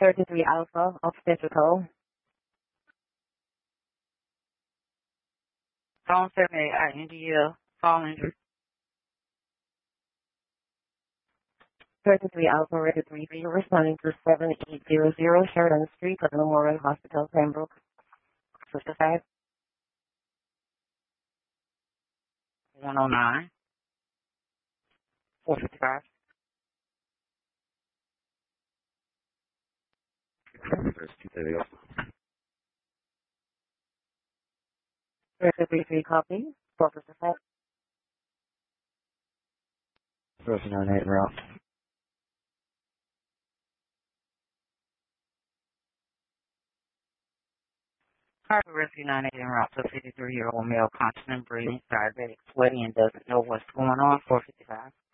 33 Alpha, obstetrical. Phone 78 India, phone injury. 33 Alpha, Reddit 33, responding to 7800 Sheridan Street at Memorial Hospital, Pembroke. 55. 109. 455. There's 230 Alpha. Reddit 33 copy. 455. First 98 route. Carver Rescue 98 en route to a 53-year-old male, conscious and breathing, diabetic, sweaty, and doesn't know what's going on. 455.